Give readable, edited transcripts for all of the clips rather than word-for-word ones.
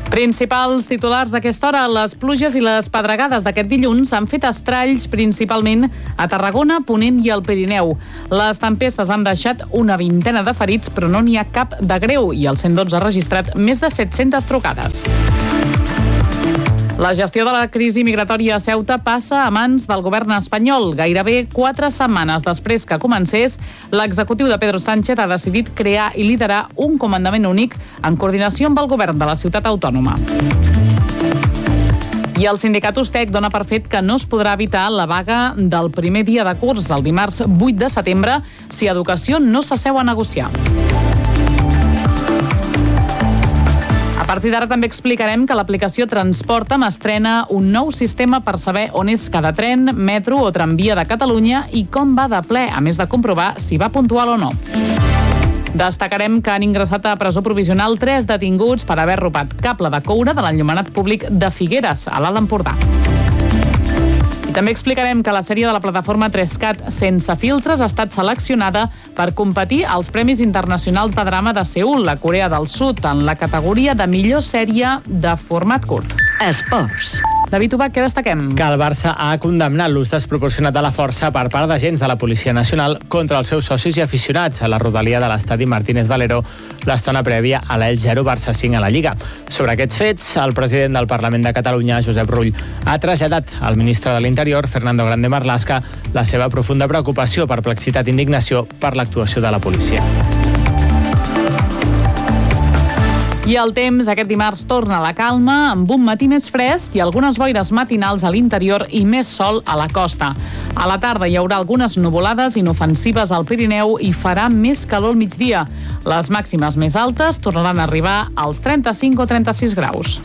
Principals titulars a aquesta hora. Les pluges i les pedregades d'aquest dilluns han fet estralls principalment a Tarragona, Ponent i el Pirineu. Les tempestes han deixat una vintena de ferits, però no n'hi ha cap de greu i el 112 ha registrat més de 700 trucades. La gestió de la crisi migratòria a Ceuta passa a mans del govern espanyol. Gairebé 4 setmanes després que comencés, l'executiu de Pedro Sánchez ha decidit crear i liderar un comandament únic en coordinació amb el govern de la ciutat autònoma. I el sindicat Ustec dona per fet que no es podrà evitar la vaga del primer dia de curs, el dimarts 8 de setembre, si Educació no s'asseu a negociar. A partir d'ara també explicarem que l'aplicació Transporta'm estrena un nou sistema per saber on és cada tren, metro o tramvia de Catalunya i com va de ple, a més de comprovar si va puntual o no. Destacarem que han ingressat a presó provisional 3 detinguts per haver robat cable de coure de l'enllumenat públic de Figueres, a l'Alt Empordà. I també explicarem que la sèrie de la plataforma 3CAT Sense filtres ha estat seleccionada per competir als Premis Internacionals de Drama de Seül, a Corea del Sud, en la categoria de millor sèrie de format curt. Esports. David Ubach, què destaquem? Que el Barça ha condemnat l'ús desproporcionat de la força per part d'agents de la Policia Nacional contra els seus socis i aficionats a la rodalia de l'estadi Martínez Valero l'estona prèvia a l'Elx 0 Barça 5 a la Lliga. Sobre aquests fets, el president del Parlament de Catalunya, Josep Rull, ha traslladat al ministre de l'Interior, Fernando Grande Marlaska, la seva profunda preocupació, perplexitat i indignació per l'actuació de la policia. I el temps aquest dimarts torna a la calma, amb un matí més fresc i algunes boires matinals a l'interior i més sol a la costa. A la tarda hi haurà algunes nuvolades inofensives al Pirineu i farà més calor al migdia. Les màximes més altes tornaran a arribar als 35 o 36 graus.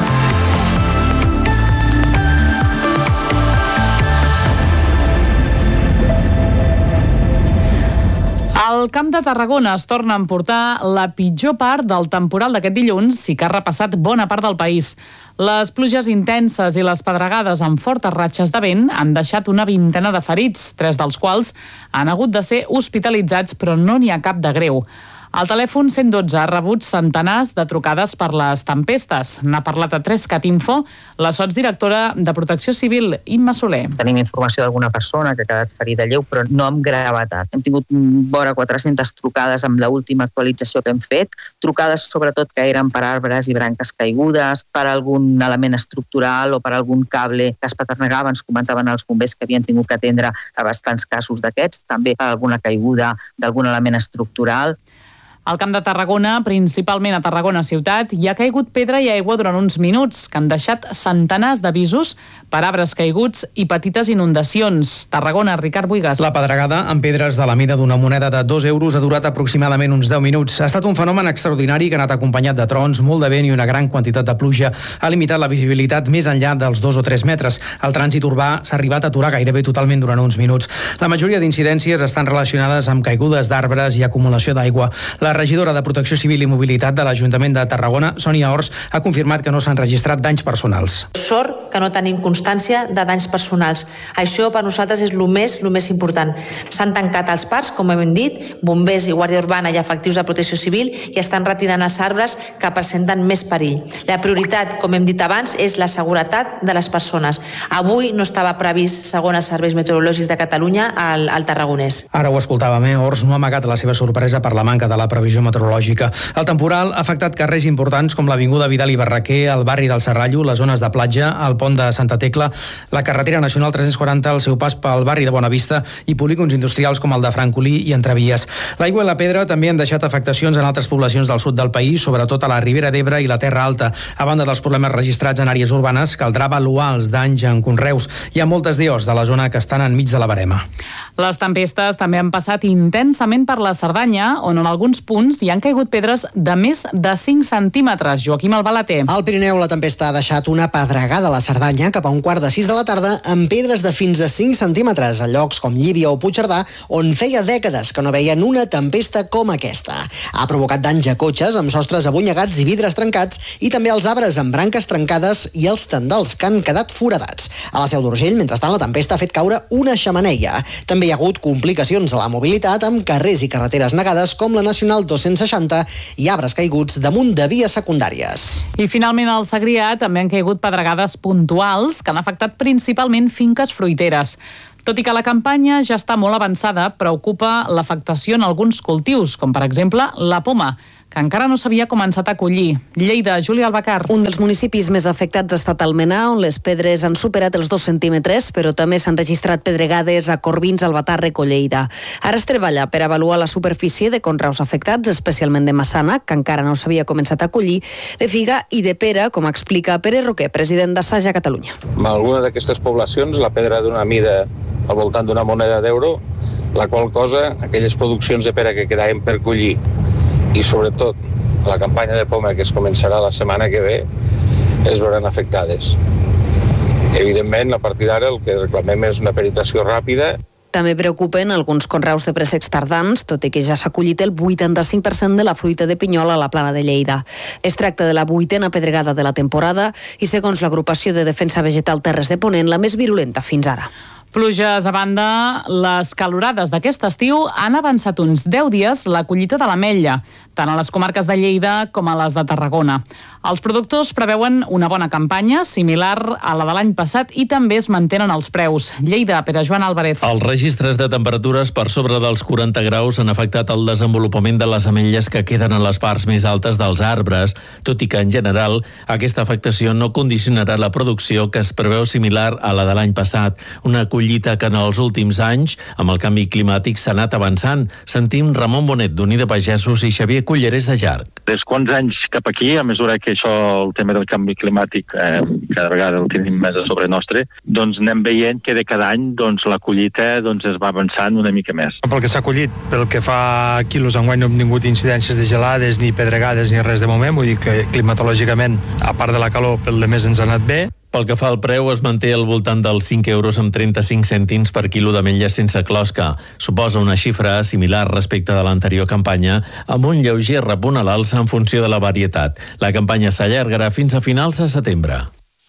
Al Camp de Tarragona es torna a emportar la pitjor part del temporal d'aquest dilluns i que ha repassat bona part del país. Les pluges intenses i les pedregades amb fortes ratxes de vent han deixat una vintena de ferits, 3 dels quals han hagut de ser hospitalitzats, però no n'hi ha cap de greu. El telèfon 112 ha rebut centenars de trucades per les tempestes. N'ha parlat a 3CAT Info la sotsdirectora de Protecció Civil, Imma Soler. Tenim informació d'alguna persona que ha quedat ferida lleu, però no amb gravetat. Hem tingut vora 400 trucades amb l'última actualització que hem fet, trucades sobretot que eren per arbres i branques caigudes, per algun element estructural o per algun cable que es paternegava. Ens comentaven els bombers que havien tingut que atendre a bastants casos d'aquests, també per alguna caiguda d'algun element estructural. Al Camp de Tarragona, principalment a Tarragona ciutat, hi ha caigut pedra i aigua durant uns minuts, que han deixat centenars d'avisos per arbres caiguts i petites inundacions. Tarragona, Ricard Buigas. La pedregada amb pedres de la mida d'una moneda de 2 euros ha durat aproximadament uns 10 minuts. Ha estat un fenomen extraordinari que ha anat acompanyat de trons, molt de vent i una gran quantitat de pluja. Ha limitat la visibilitat més enllà dels 2 o 3 metres. El trànsit urbà s'ha arribat a aturar gairebé totalment durant uns minuts. La majoria d'incidències estan relacionades amb caigudes d'arbres i acumulació d'aigua. La regidora de Protecció Civil i Mobilitat de l'Ajuntament de Tarragona, Sònia Ors, ha confirmat que no s'han registrat danys personals. Sort que no tenim constància de danys personals. Això per nosaltres és el més important. S'han tancat els parcs, com hem dit, bombers i guàrdia urbana i efectius de Protecció Civil i estan retirant els arbres que presenten més perill. La prioritat, com hem dit abans, és la seguretat de les persones. Avui no estava previst, segons els serveis meteorològics de Catalunya, al Tarragonès. Ara ho escoltàvem, Ors no ha amagat la seva sorpresa per la manca de la previsió meteorològica. El temporal ha afectat carrers importants com l'Avinguda Vidal i Barraquer, el barri del Serrallo, les zones de platja, el pont de Santa Tecla, la carretera nacional 340 al seu pas pel barri de Bonavista i polígons industrials com el de Francolí i Entrevies. L'aigua i la pedra també han deixat afectacions en altres poblacions del sud del país, sobretot a la Ribera d'Ebre i la Terra Alta. A banda dels problemes registrats en àrees urbanes, caldrà avaluar els danys en conreus. Hi ha moltes DOs de la zona que estan enmig de la verema. Les tempestes també han passat intensament per la Cerdanya, on en alguns punts hi han caigut pedres de més de 5 centímetres. Joaquim Albalater. Al Pirineu, la tempesta ha deixat una pedregada a la Cerdanya cap a 5:15 de la tarda amb pedres de fins a 5 centímetres a llocs com Llívia o Puigcerdà, on feia dècades que no veien una tempesta com aquesta. Ha provocat danys a cotxes amb sostres abunyegats i vidres trencats i també als arbres amb branques trencades i els tendals que han quedat foradats. A la Seu d'Urgell, mentrestant, la tempesta ha fet caure una xemeneia. També hi ha hagut complicacions a la mobilitat amb carrers i carreteres negades com la Nacional al 260 i arbres caiguts damunt de vies secundàries. I finalment al Segrià també han caigut pedregades puntuals que han afectat principalment finques fruiteres. Tot i que la campanya ja està molt avançada, preocupa l'afectació en alguns cultius, com per exemple la poma, que encara no s'havia començat a collir. Lleida, Júlia Albacar. Un dels municipis més afectats ha estat Almenar, on les pedres han superat els 2 centímetres, però també s'han registrat pedregades a Corbins, Albatàrrec o Lleida. Ara es treballa per avaluar la superfície de conreus afectats, especialment de massana, que encara no s'havia començat a collir, de figa i de pera, com explica Pere Roquer, president d'Assaja Catalunya. En alguna d'aquestes poblacions la pedra d'una mida al voltant d'una moneda d'euro, la qual cosa, aquelles produccions de pera que quedaven per collir i sobretot la campanya de poma que es començarà la setmana que ve es veuran afectades. Evidentment, a partir d'ara el que reclamem és una peritació ràpida. També preocupen alguns conreus de préssecs tardans, tot i que ja s'ha collit el 85% de la fruita de pinyol a la Plana de Lleida. Es tracta de la 8a pedregada de la temporada i, segons l'agrupació de defensa vegetal Terres de Ponent, la més virulenta fins ara. Pluges a banda, les calorades d'aquest estiu han avançat uns 10 dies la collita de l'ametlla, tant a les comarques de Lleida com a les de Tarragona. Els productors preveuen una bona campanya, similar a la de l'any passat, i també es mantenen els preus. Lleida, Pere Joan Álvarez. Els registres de temperatures per sobre dels 40 graus han afectat el desenvolupament de les ametlles que queden a les parts més altes dels arbres, tot i que, en general, aquesta afectació no condicionarà la producció, que es preveu similar a la de l'any passat. Una collita que en els últims anys, amb el canvi climàtic, s'ha anat avançant. Sentim Ramon Bonet, d'Unida Pagesos, i Xavier Culleres, de Jarc. Des quants anys cap aquí, a mesura que això, el tema del canvi climàtic, cada vegada el tenim més a sobre nostre, doncs anem veient que de cada any la collita es va avançant una mica més. Pel que s'ha collit, pel que fa quilos, enguany no hem tingut incidències de gelades, ni pedregades, ni res de moment, vull dir que climatològicament, a part de la calor, pel de més ens ha anat bé. Pel que fa al preu, es manté al voltant dels 5 euros amb 35 cèntims per quilo d'ametlles sense closca. Suposa una xifra similar respecte de l'anterior campanya, amb un lleuger repunt a l'alça en funció de la varietat. La campanya s'allargarà fins a finals de setembre.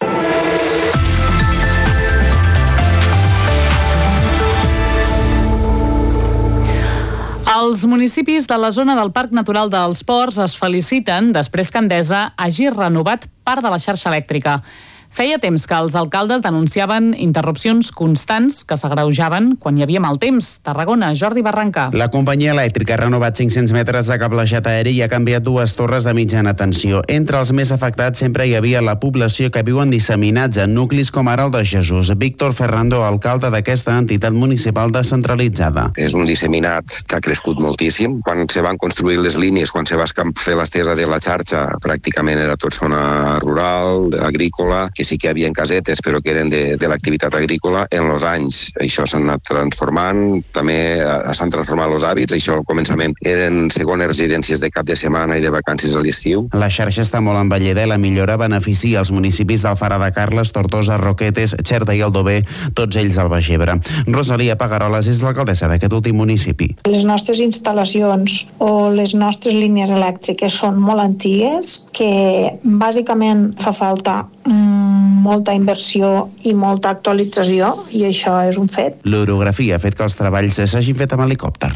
Els municipis de la zona del Parc Natural dels Ports es feliciten després que Endesa hagi renovat part de la xarxa elèctrica. Feia temps que els alcaldes denunciaven interrupcions constants que s'agreujaven quan hi havia mal temps. Tarragona, Jordi Barranca. La companyia elèctrica ha renovat 500 metres de cablejat aeri i ha canviat 2 torres de mitjana tensió. Entre els més afectats sempre hi havia la població que viuen disseminats en nuclis com ara el de Jesús. Víctor Ferrando, alcalde d'aquesta entitat municipal descentralitzada. És un disseminat que ha crescut moltíssim. Quan se van construir les línies, quan se va fer l'estesa de la xarxa, pràcticament era tot zona rural, agrícola, que sí que hi havia casetes, però que eren de l'activitat agrícola. En els anys això s'ha anat transformant, també s'han transformat els hàbits. Això al començament eren segones residències de cap de setmana i de vacances a l'estiu. La xarxa està molt envellida i la millora beneficia els municipis d'Alfara de Carles, Tortosa, Roquetes, Xerta i Aldover, tots ells al Baix Ebre. Rosalia Pagaroles és l'alcaldessa d'aquest últim municipi. Les nostres instal·lacions o les nostres línies elèctriques són molt antigues, que bàsicament fa falta molta inversió i molta actualització, i això és un fet. L'orografia ha fet que els treballs s'hagin fet amb helicòpter.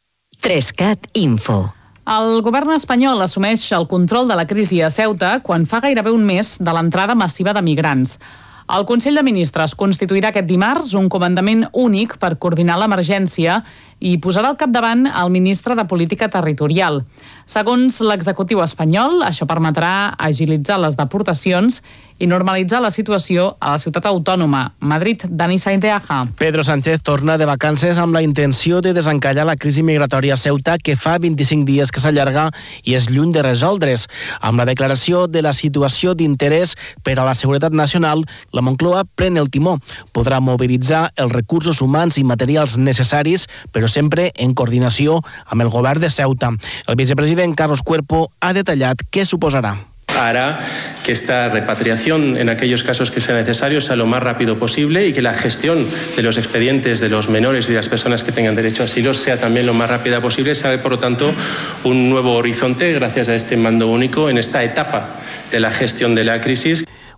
3CAT Info. El govern espanyol assumeix el control de la crisi a Ceuta quan fa gairebé un mes de l'entrada massiva de migrants. El Consell de Ministres constituirà aquest dimarts un comandament únic per coordinar l'emergència i posarà al capdavant el ministre de Política Territorial. Segons l'executiu espanyol, això permetrà agilitzar les deportacions i normalitzar la situació a la ciutat autònoma. Madrid, Dani Sainz de Aja. Pedro Sánchez torna de vacances amb la intenció de desencallar la crisi migratòria a Ceuta, que fa 25 dies que s'allarga i és lluny de resoldre's. Amb la declaració de la situació d'interès per a la seguretat nacional, la Moncloa pren el timó. Podrà mobilitzar els recursos humans i materials necessaris, però sempre en coordinació amb el govern de Ceuta. El vicepresident Carlos Cuerpo ha detallat què suposarà. Hará que esta repatriación en aquellos casos que sea necesario sea lo más rápido posible y que la gestión de los expedientes de los menores y de las personas que tengan derecho a asilo sea también lo más rápida posible. Se abre, por lo tanto, un nuevo horizonte gracias a este mando único en esta etapa de la gestión de la crisis.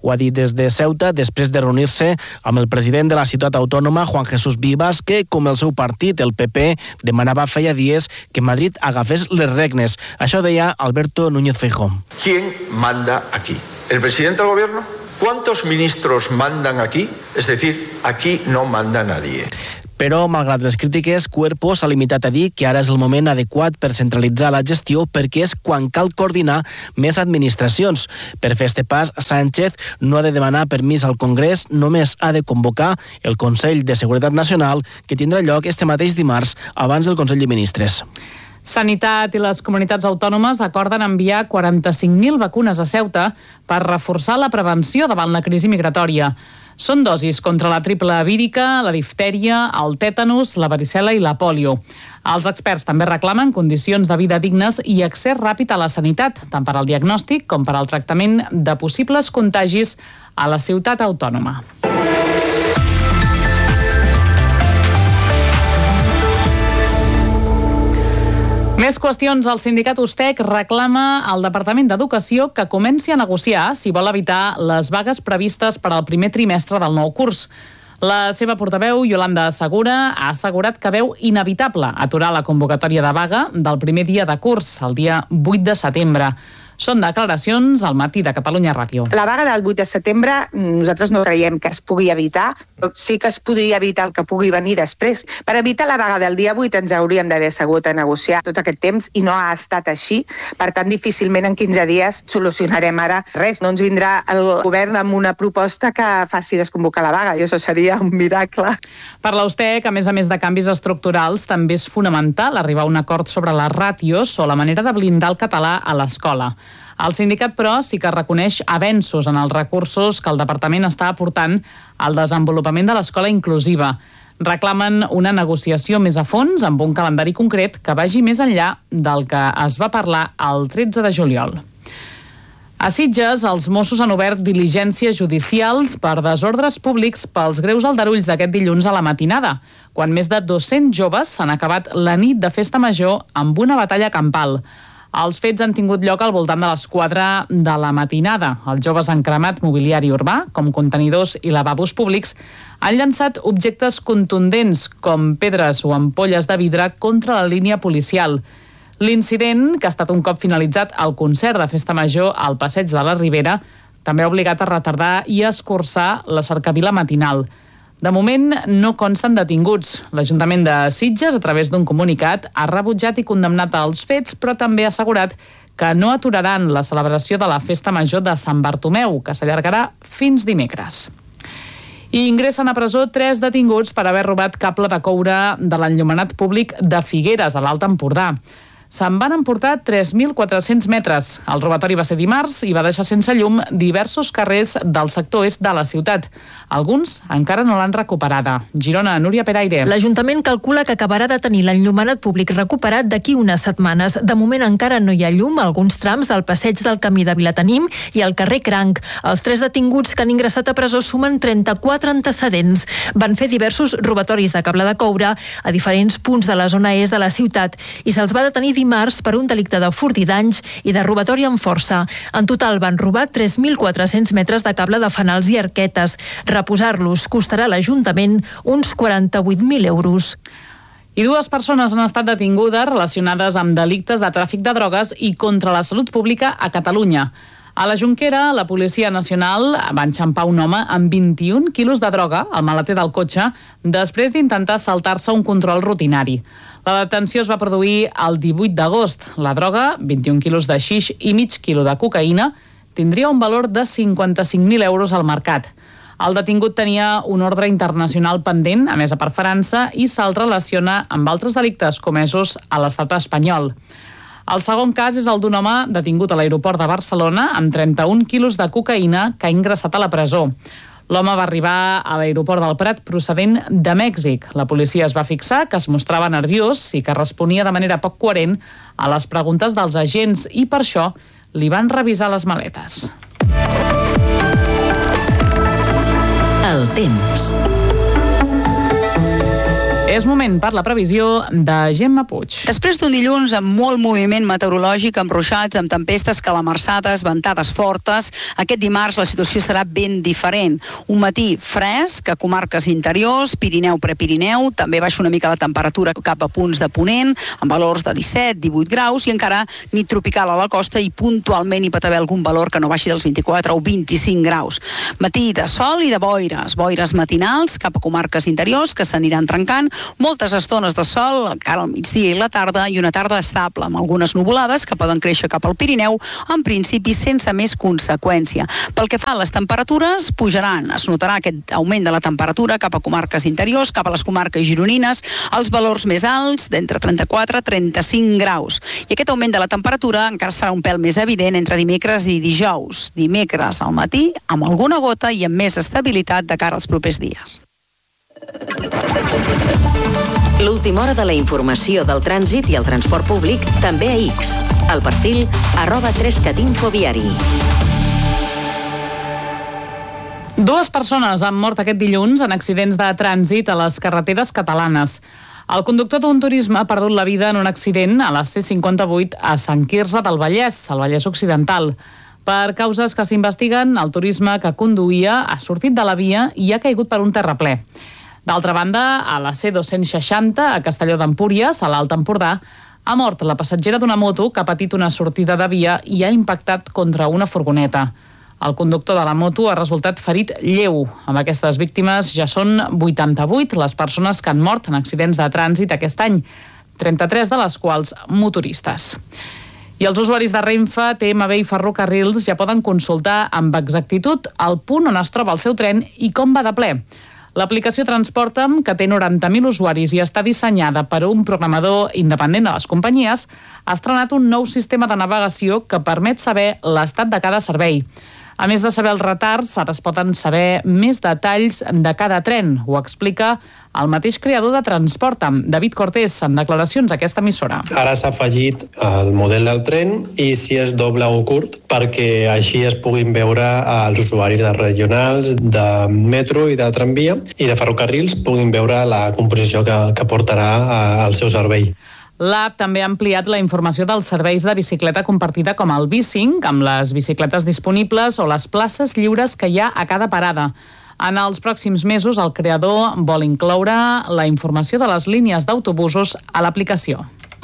Ho ha dit des de Ceuta després de reunir-se amb el president de la ciutat autònoma, Juan Jesús Vivas, que, com el seu partit, el PP, demanava feia dies que Madrid agafés les regnes. Això deia Alberto Núñez Feijóo. ¿Quién manda aquí? ¿El presidente del gobierno? ¿Cuántos ministros mandan aquí? Es decir, aquí no manda nadie. Però, malgrat les crítiques, Cuerpo s'ha limitat a dir que ara és el moment adequat per centralitzar la gestió perquè és quan cal coordinar més administracions. Per fer este pas, Sánchez no ha de demanar permís al Congrés, només ha de convocar el Consell de Seguretat Nacional, que tindrà lloc este mateix dimarts abans del Consell de Ministres. Sanitat i les comunitats autònomes acorden enviar 45.000 vacunes a Ceuta per reforçar la prevenció davant la crisi migratòria. Són dosis contra la triple vírica, la diftèria, el tètanus, la varicel·la i la pòlio. Els experts també reclamen condicions de vida dignes i accés ràpid a la sanitat, tant per al diagnòstic com per al tractament de possibles contagis a la ciutat autònoma. Més qüestions. El sindicat Ustec reclama al Departament d'Educació que comenci a negociar si vol evitar les vagues previstes per al primer trimestre del nou curs. La seva portaveu, Yolanda Segura, ha assegurat que veu inevitable aturar la convocatòria de vaga del primer dia de curs, el dia 8 de setembre. Són declaracions al Matí de Catalunya Ràdio. La vaga del 8 de setembre nosaltres no creiem que es pugui evitar, però sí que es podria evitar el que pugui venir després. Per evitar la vaga del dia 8 ens hauríem d'haver assegut a negociar tot aquest temps i no ha estat així. Per tant, difícilment en 15 dies solucionarem ara res. No ens vindrà el govern amb una proposta que faci desconvocar la vaga i això seria un miracle. Per l'Ustec, a més de canvis estructurals, també és fonamental arribar a un acord sobre les ràtios o la manera de blindar el català a l'escola. El sindicat, però, sí que reconeix avenços en els recursos que el departament està aportant al desenvolupament de l'escola inclusiva. Reclamen una negociació més a fons amb un calendari concret que vagi més enllà del que es va parlar el 13 de juliol. A Sitges, els Mossos han obert diligències judicials per desordres públics pels greus aldarulls d'aquest dilluns a la matinada, quan més de 200 joves s'han acabat la nit de festa major amb una batalla campal. Els fets han tingut lloc al voltant de les 4 de la matinada. Els joves han cremat mobiliari urbà, com contenidors i lavabos públics, han llançat objectes contundents, com pedres o ampolles de vidre, contra la línia policial. L'incident, que ha estat un cop finalitzat el concert de festa major al Passeig de la Ribera, també ha obligat a retardar i a escurçar la cercavila matinal. De moment no consten detinguts. L'Ajuntament de Sitges, a través d'un comunicat, ha rebutjat i condemnat els fets, però també ha assegurat que no aturaran la celebració de la festa major de Sant Bartomeu, que s'allargarà fins dimecres. I ingressen a presó 3 detinguts per haver robat cable de coure de l'enllumenat públic de Figueres, a l'Alt Empordà. Se'n van emportar 3.400 metres. El robatori va ser dimarts i va deixar sense llum diversos carrers del sector est de la ciutat. Alguns encara no l'han recuperada. Girona, Núria Peraire. L'Ajuntament calcula que acabarà de tenir l'enllumenat públic recuperat d'aquí unes setmanes. De moment encara no hi ha llum a alguns trams del passeig del Camí de Vilatenim i al carrer Cranc. Els 3 detinguts que han ingressat a presó sumen 34 antecedents. Van fer diversos robatoris de cable de coure a diferents punts de la zona est de la ciutat i se'ls va detenir dimarts per un delicte de furt i danys i de robatori amb força. En total van robar 3.400 metres de cable de fanals i arquetes. Reposar-los costarà a l'Ajuntament uns 48.000 euros. I 2 persones han estat detingudes relacionades amb delictes de tràfic de drogues i contra la salut pública a Catalunya. A la Jonquera, la Policia Nacional va enxampar un home amb 21 quilos de droga al maleter del cotxe després d'intentar saltar-se un control rutinari. La detenció es va produir el 18 d'agost. La droga, 21 quilos de xix i mig quilo de cocaïna, tindria un valor de 55.000 euros al mercat. El detingut tenia un ordre internacional pendent, emesa per França, i se'l relaciona amb altres delictes comesos a l'estat espanyol. El segon cas és el d'un home detingut a l'aeroport de Barcelona amb 31 quilos de cocaïna que ha ingressat a la presó. L'home va arribar a l'aeroport del Prat procedent de Mèxic. La policia es va fixar que es mostrava nerviós i que responia de manera poc coherent a les preguntes dels agents i per això li van revisar les maletes. El temps. És moment per la previsió de Gemma Puig. Després d'un dilluns amb molt moviment meteorològic, amb ruixats, amb tempestes, calamarsades, ventades fortes, aquest dimarts la situació serà ben diferent. Un matí fresc a comarques interiors, Pirineu, Prepirineu, també baixa una mica la temperatura cap a punts de ponent, amb valors de 17-18 graus, i encara nit tropical a la costa i puntualment hi pot haver algun valor que no baixi dels 24 o 25 graus. Matí de sol i de boires matinals cap a comarques interiors que s'aniran trencant, moltes estones de sol encara al migdia i la tarda, i una tarda estable amb algunes nuvolades que poden créixer cap al Pirineu, en principi sense més conseqüència. Pel que fa a les temperatures, pujaran, es notarà aquest augment de la temperatura cap a comarques interiors, cap a les comarques gironines, els valors més alts d'entre 34 i 35 graus. I aquest augment de la temperatura encara serà un pèl més evident entre dimecres i dijous. Dimecres al matí, amb alguna gota i amb més estabilitat de cara als propers dies. L'última hora de la informació del trànsit i el transport públic també a X. El perfil @3catinfoviari. 2 persones han mort aquest dilluns en accidents de trànsit a les carreteres catalanes. El conductor d'un turisme ha perdut la vida en un accident a la C58 a Sant Quirze del Vallès, al Vallès Occidental. Per causes que s'investiguen, el turisme que conduïa ha sortit de la via i ha caigut per un terraplè. D'altra banda, a la C260, a Castelló d'Empúries, a l'Alt Empordà, ha mort la passatgera d'una moto que ha patit una sortida de via i ha impactat contra una furgoneta. El conductor de la moto ha resultat ferit lleu. Amb aquestes víctimes ja són 88 les persones que han mort en accidents de trànsit aquest any, 33 de les quals motoristes. I els usuaris de Renfe, TMB i Ferrocarrils ja poden consultar amb exactitud el punt on es troba el seu tren i com va de ple. L'aplicació Transporta'm, que té 90.000 usuaris i està dissenyada per un programador independent de les companyies, ha estrenat un nou sistema de navegació que permet saber l'estat de cada servei. A més de saber els retards, ara es poden saber més detalls de cada tren. Ho explica el mateix creador de Transporta'm, David Cortés, en declaracions a aquesta emissora. Ara s'ha afegit el model del tren i si és doble o curt, perquè així es puguin veure els usuaris de regionals, de metro i de tramvia i de ferrocarrils puguin veure la composició que portarà al seu servei. L'app també ha ampliat la informació dels serveis de bicicleta compartida com el Bicing, amb les bicicletes disponibles o les places lliures que hi ha a cada parada. En els pròxims mesos, el creador vol incloure la informació de les línies d'autobusos a l'aplicació.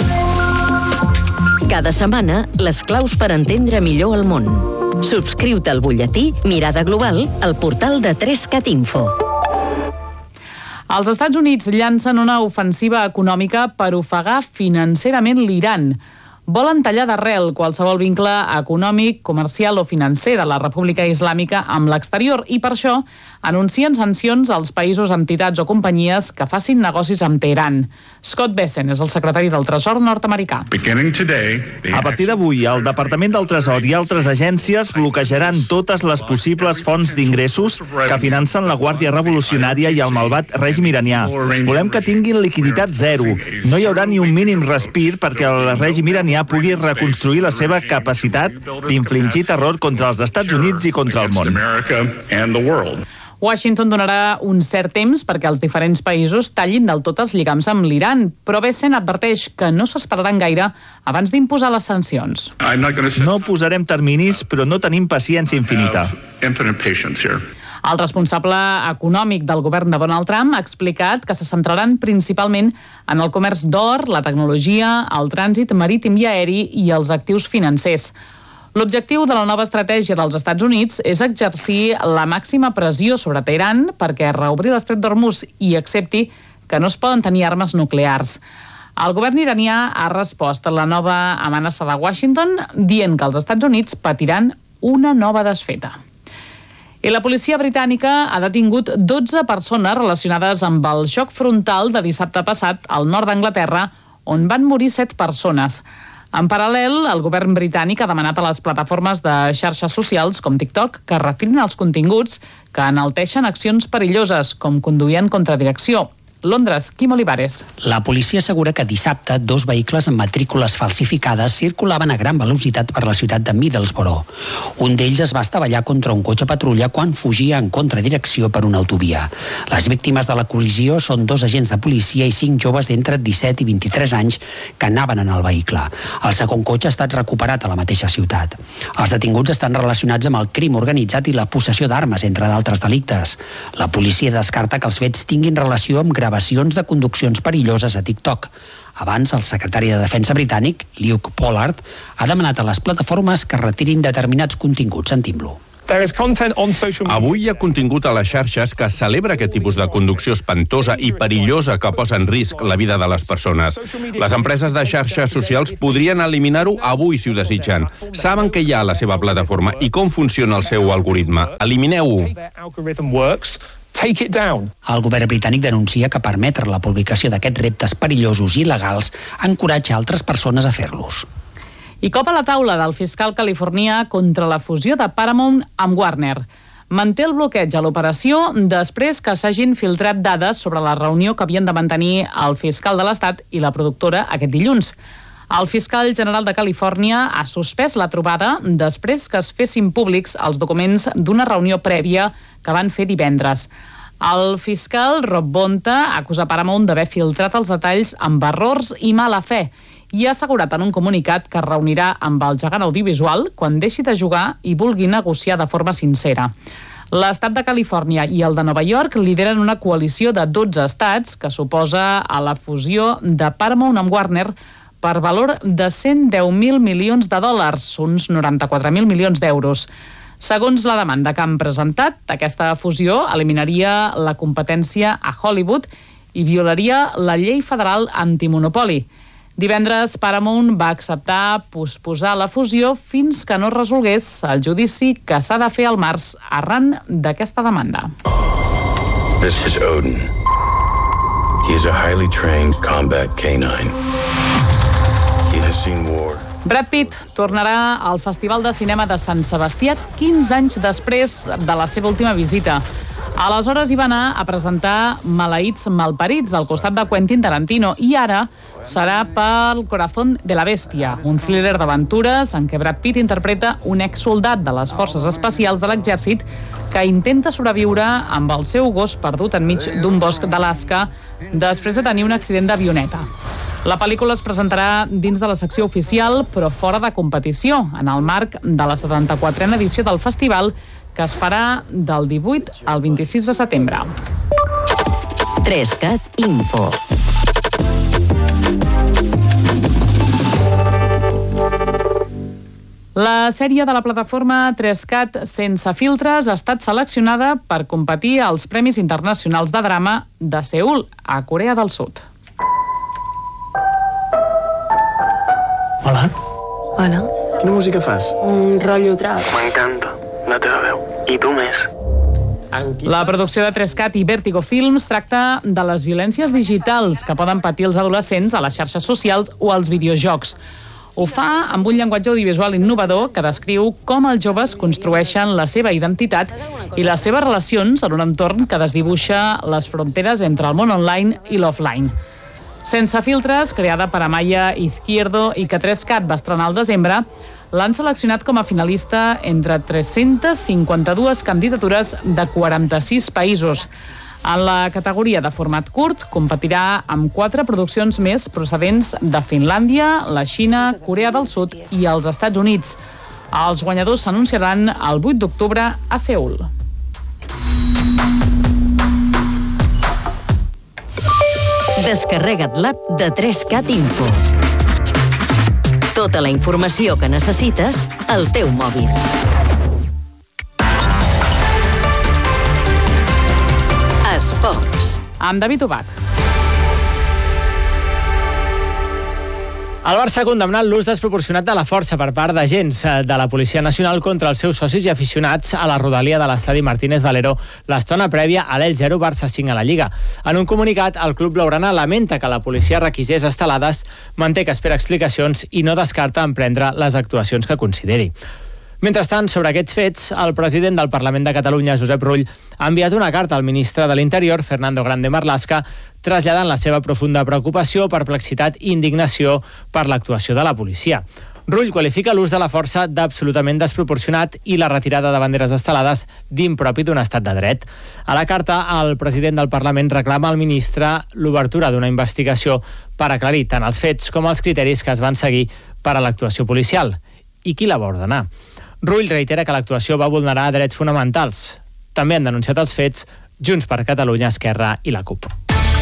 Cada setmana, les claus per entendre millor el món. Subscriu-te al butlletí Mirada Global al portal de 3catinfo. Els Estats Units llancen una ofensiva econòmica per ofegar financerament l'Iran. Volen tallar d'arrel qualsevol vincle econòmic, comercial o financer de la República Islàmica amb l'exterior i per això anuncien sancions als països, entitats o companyies que facin negocis amb Teheran. Scott Bessent és el secretari del Tresor nord-americà. A partir d'avui, el Departament del Tresor i altres agències bloquejaran totes les possibles fonts d'ingressos que financen la Guàrdia Revolucionària i el malvat règim iranià. Volem que tinguin liquiditat zero. No hi haurà ni un mínim respir perquè el règim iranià pugui reconstruir la seva capacitat d'infligir terror contra els Estats Units i contra el món. Washington donarà un cert temps perquè els diferents països tallin del tot els lligams amb l'Iran, però Bessent adverteix que no s'esperaran gaire abans d'imposar les sancions. No posarem terminis, però no tenim paciència infinita. El responsable econòmic del govern de Donald Trump ha explicat que se centraran principalment en el comerç d'or, la tecnologia, el trànsit marítim i aeri i els actius financers. L'objectiu de la nova estratègia dels Estats Units és exercir la màxima pressió sobre Teheran perquè reobri l'estret d'Hormuz i accepti que no es poden tenir armes nuclears. El govern iranià ha respost a la nova amenaça de Washington dient que els Estats Units patiran una nova desfeta. I la policia britànica ha detingut 12 persones relacionades amb el xoc frontal de dissabte passat al nord d'Anglaterra, on van morir 7 persones. En paral·lel, el govern britànic ha demanat a les plataformes de xarxes socials com TikTok que retirin els continguts que enalteixen accions perilloses, com conduir en contradirecció. Londres, Quim Olivares. La policia assegura que dissabte 2 vehicles amb matrícules falsificades circulaven a gran velocitat per la ciutat de Middlesbrough. Un d'ells es va estavellar contra un cotxe patrulla quan fugia en contradirecció per una autovia. Les víctimes de la col·lisió són 2 agents de policia i 5 joves d'entre 17 i 23 anys que anaven en el vehicle. El segon cotxe ha estat recuperat a la mateixa ciutat. Els detinguts estan relacionats amb el crim organitzat i la possessió d'armes, entre d'altres delictes. La policia descarta que els fets tinguin relació amb gravacions de conduccions perilloses a TikTok. Abans, el secretari de Defensa britànic, Luke Pollard, ha demanat a les plataformes que retirin determinats continguts. Sentim-lo. Avui hi ha contingut a les xarxes que celebra aquest tipus de conducció espantosa i perillosa que posa en risc la vida de les persones. Les empreses de xarxes socials podrien eliminar-ho avui si ho desitgen. Saben què hi ha a la seva plataforma i com funciona el seu algoritme. Elimineu-ho. El govern britànic denuncia que permetre la publicació d'aquests reptes perillosos i il·legals encoratja altres persones a fer-los. I cop a la taula del fiscal californià contra la fusió de Paramount amb Warner. Manté el bloqueig a l'operació després que s'hagin filtrat dades sobre la reunió que havien de mantenir el fiscal de l'Estat i la productora aquest dilluns. El fiscal general de Califòrnia ha suspès la trobada després que es fessin públics els documents d'una reunió prèvia que van fer divendres. El fiscal Rob Bonta acusa Paramount d'haver filtrat els detalls amb errors i mala fe i ha assegurat en un comunicat que es reunirà amb el gegant audiovisual quan deixi de jugar i vulgui negociar de forma sincera. L'estat de Califòrnia i el de Nova York lideren una coalició de 12 estats que s'oposa a la fusió de Paramount amb Warner per valor de 110.000 milions de dòlars, uns 94.000 milions d'euros. Segons la demanda que han presentat, aquesta fusió eliminaria la competència a Hollywood i violaria la llei federal antimonopoli. Divendres, Paramount va acceptar posposar la fusió fins que no es resolgués el judici que s'ha de fer al març arran d'aquesta demanda. This is Odin. He is a highly trained combat canine. He has seen war. Brad Pitt tornarà al Festival de Cinema de Sant Sebastià 15 anys després de la seva última visita. Aleshores hi va anar a presentar Maleïts malparits al costat de Quentin Tarantino i ara serà pel Corazón de la Bèstia, un thriller d'aventures en què Brad Pitt interpreta un exsoldat de les forces especials de l'exèrcit que intenta sobreviure amb el seu gos perdut enmig d'un bosc d'Alaska després de tenir un accident d'avioneta. La pel·lícula es presentarà dins de la secció oficial, però fora de competició, en el marc de la 74a edició del festival, que es farà del 18 al 26 de setembre. 3CAT Info. La sèrie de la plataforma 3CAT Sense filtres ha estat seleccionada per competir als Premis Internacionals de Drama de Seül, a Corea del Sud. Hola. Hola. Quina música fas? Un rotllo trap. M'encanta, la teva veu. I tu més. La producció de 3CAT i Vertigo Films tracta de les violències digitals que poden patir els adolescents a les xarxes socials o als videojocs. Ho fa amb un llenguatge audiovisual innovador que descriu com els joves construeixen la seva identitat i les seves relacions en un entorn que desdibuixa les fronteres entre el món online i l'offline. Sense filtres, creada per Amaya Izquierdo i que 3CAT va estrenar al desembre, l'han seleccionat com a finalista entre 352 candidatures de 46 països. En la categoria de format curt, competirà amb 4 produccions més procedents de Finlàndia, la Xina, Corea del Sud i els Estats Units. Els guanyadors s'anunciaran el 8 d'octubre a Seül. Descarrega't l'app de 3CAT Info. Tota la informació que necessites al teu mòbil. Esports. Amb David Ubach. El Barça ha condemnat l'ús desproporcionat de la força per part d'agents de la Policia Nacional contra els seus socis i aficionats a la rodalia de l'estadi Martínez Valero l'estona prèvia a l'El0 Barça 5 a la Lliga. En un comunicat, el club blaugrana lamenta que la policia requisés estelades, manté que espera explicacions i no descarta emprendre les actuacions que consideri. Mentrestant, sobre aquests fets, el president del Parlament de Catalunya, Josep Rull, ha enviat una carta al ministre de l'Interior, Fernando Grande Marlaska, traslladant la seva profunda preocupació, perplexitat i indignació per l'actuació de la policia. Rull qualifica l'ús de la força d'absolutament desproporcionat i la retirada de banderes estelades d'impropi d'un estat de dret. A la carta, el president del Parlament reclama al ministre l'obertura d'una investigació per aclarir tant els fets com els criteris que es van seguir per a l'actuació policial i qui la va ordenar. Rull reitera que l'actuació va vulnerar drets fonamentals. També han denunciat els fets Junts per Catalunya, Esquerra i la CUP.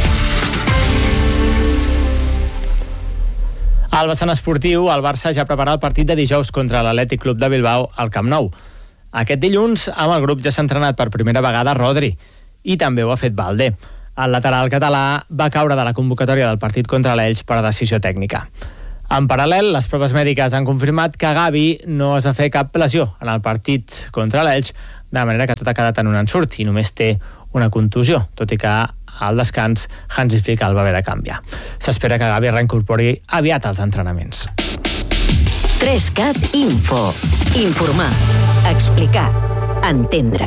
Al vessant esportiu, el Barça ja prepara el partit de dijous contra l'Atlètic Club de Bilbao al Camp Nou. Aquest dilluns, amb el grup ja s'ha entrenat per primera vegada Rodri, i també ho ha fet Baldé. El lateral català va caure de la convocatòria del partit contra l'Elx per decisió tècnica. En paral·lel, les proves mèdiques han confirmat que Gavi no es va fer cap lesió en el partit contra l'Elx, de manera que tot ha quedat en un ensurt i només té una contusió, tot i que al descans Hansi Flick el va haver de canviar. S'espera que Gavi reincorpori aviat als entrenaments. 3CAT Info. Informar, explicar, entendre.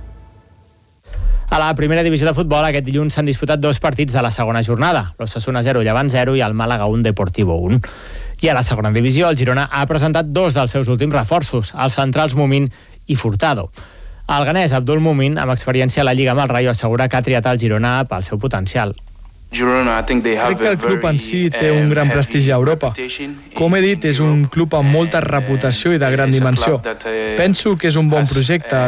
A la primera divisió de futbol, aquest dilluns s'han disputat 2 partits de la segona jornada. L'Osasuna 0, Llevant 0 i el Màlaga 1, Deportivo 1. I a la segona divisió, el Girona ha presentat 2 dels seus últims reforços, els centrals Mumin i Furtado. El ganès Abdul Mumin, amb experiència a la Lliga amb el Rayo, assegura que ha triat el Girona pel seu potencial. Crec que el club en si té un gran prestigi a Europa. Com he dit, és un club amb molta reputació i de gran dimensió. Penso que és un bon projecte.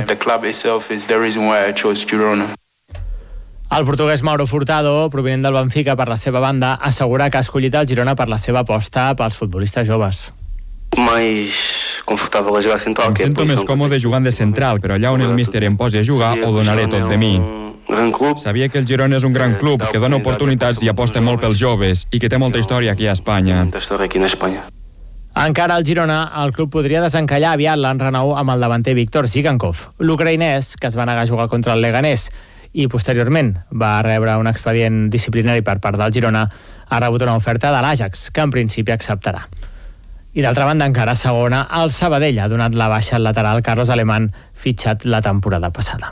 El portuguès Mauro Furtado, provinent del Benfica per la seva banda, assegura que ha escollit el Girona per la seva aposta pels futbolistes joves. Em sento més còmode jugant de central, però allà on el míster em posi a jugar ho donaré tot de mi. Sabia que el Girona és un gran club, que dona oportunitats i aposta molt pels joves i que té molta història aquí a Espanya. Encara al Girona, el club podria desencallar aviat l'enrenou amb el davanter Viktor Zigankov, l'ucraïnès que es va negar a jugar contra el Leganés i posteriorment va rebre un expedient disciplinari per part del Girona, ha rebut una oferta de l'Ajax, que en principi acceptarà. I d'altra banda, encara a segona, el Sabadell ha donat la baixa al lateral Carlos Alemán, fitxat la temporada passada.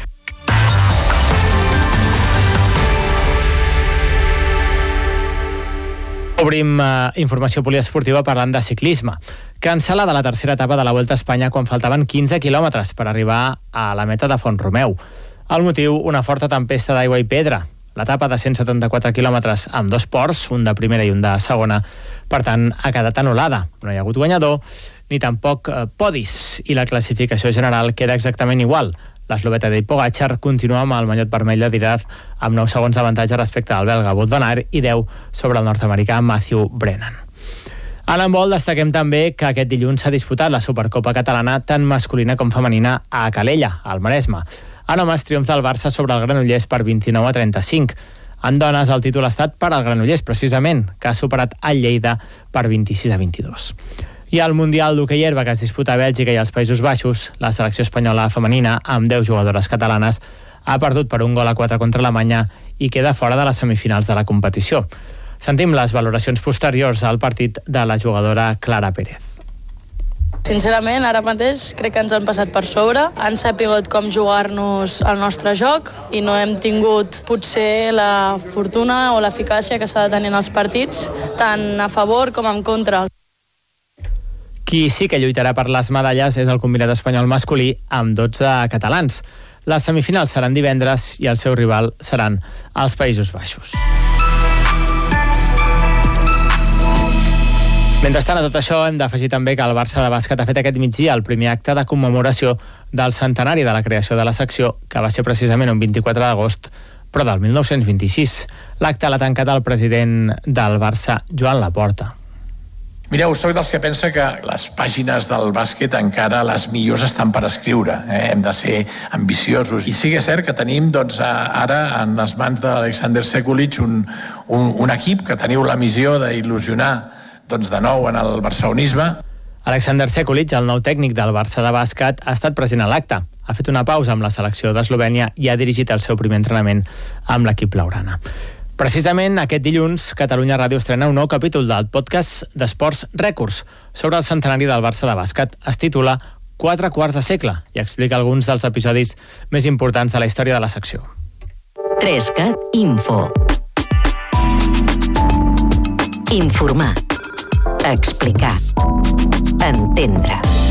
Obrim informació poliesportiva parlant de ciclisme. Cancel·lada la tercera etapa de la Vuelta a Espanya quan faltaven 15 quilòmetres per arribar a la meta de Font-romeu. El motiu, una forta tempesta d'aigua i pedra. L'etapa de 174 quilòmetres amb 2 ports, un de primera i un de segona, per tant, ha quedat anul·lada. No hi ha hagut guanyador, ni tampoc podis, i la classificació general queda exactament igual. L'esloveta Tadej Pogačar continua amb el mallot vermell de Dirard amb 9 segons d'avantatge respecte al belga Wout van Aert i 10 sobre el nord-americà Matthew Brennan. A l'handbol destaquem també que aquest dilluns s'ha disputat la Supercopa catalana tant masculina com femenina a Calella, al Maresme. En homes, triomf del Barça sobre el Granollers per 29-35. En dones, el títol ha estat per al Granollers, precisament, que ha superat el Lleida per 26-22. I al Mundial d'Hoquei Herba, que es disputa a Bèlgica i als Països Baixos, la selecció espanyola femenina, amb 10 jugadores catalanes, ha perdut per 1-4 contra Alemanya i queda fora de les semifinals de la competició. Sentim les valoracions posteriors al partit de la jugadora Clara Pérez. Sincerament, ara mateix crec que ens han passat per sobre, han sapigut com jugar-nos el nostre joc i no hem tingut potser la fortuna o l'eficàcia que s'ha de tenir en els partits, tant a favor com en contra. Qui sí que lluitarà per les medalles és el combinat espanyol masculí amb 12 catalans. Les semifinals seran divendres i el seu rival seran els Països Baixos. Mentrestant, a tot això, hem d'afegir també que el Barça de bàsquet ha fet aquest migdia el primer acte de commemoració del centenari de la creació de la secció, que va ser precisament un 24 d'agost, però del 1926. L'acte l'ha tancat el president del Barça, Joan Laporta. Mireu, soc dels que pensa que les pàgines del bàsquet encara les millors estan per escriure. Hem de ser ambiciosos. I sí que és cert que tenim ara en les mans d'Alexander Sekulic un equip que teniu la missió d'il·lusionar de nou en el barcelonisme. Alexander Sekulic, el nou tècnic del Barça de bàsquet, ha estat present a l'acte. Ha fet una pausa amb la selecció d'Eslovènia i ha dirigit el seu primer entrenament amb l'equip blaugrana. Precisament aquest dilluns, Catalunya Ràdio estrena un nou capítol del podcast d'Esports Rècords sobre el centenari del Barça de bàsquet. Es titula 4 quarts de segle i explica alguns dels episodis més importants de la història de la secció. 3CAT Info. Informar. Explicar. Entendre.